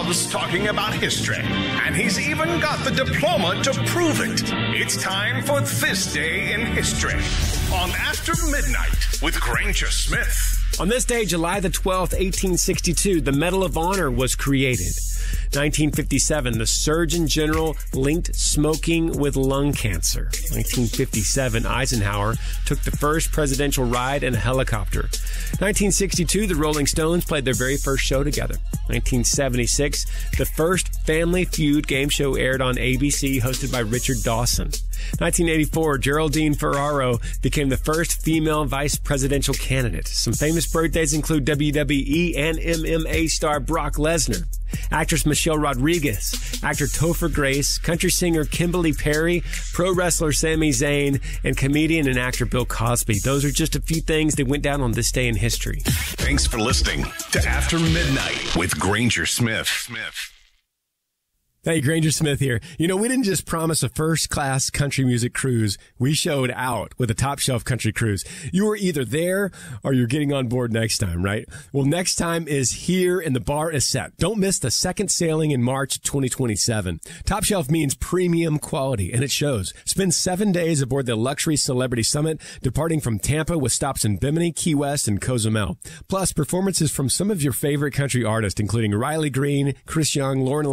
loves talking about history, and he's even got the diploma to prove it. It's time for This Day in History on After Midnight with Granger Smith. On this day, July the 12th, 1862, the Medal of Honor was created. 1957, the Surgeon General linked smoking with lung cancer. 1957, Eisenhower took the first presidential ride in a helicopter. 1962, the Rolling Stones played their very first show together. 1976, the first Family Feud game show aired on ABC, hosted by Richard Dawson. 1984, Geraldine Ferraro became the first female vice presidential candidate. Some famous birthdays include WWE and MMA star Brock Lesnar, actress Michelle Rodriguez, actor Topher Grace, country singer Kimberly Perry, pro wrestler Sami Zayn, and comedian and actor Bill Cosby. Those are just a few things that went down on this day in history. Thanks for listening to After Midnight with Granger Smith. Hey, Granger Smith here. You know, we didn't just promise a first-class country music cruise. We showed out with a top-shelf country cruise. You were either there or you're getting on board next time, right? Well, next time is here and the bar is set. Don't miss the second sailing in March 2027. Top shelf means premium quality, and it shows. Spend 7 days aboard the Luxury Celebrity Summit, departing from Tampa with stops in Bimini, Key West, and Cozumel. Plus, performances from some of your favorite country artists, including Riley Green, Chris Young, Lauren